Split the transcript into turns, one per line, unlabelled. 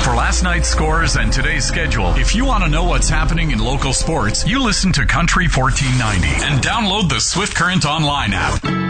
For last night's scores and today's schedule, if you want to know what's happening in local sports, you listen to Country 1490 and download the Swift Current online app.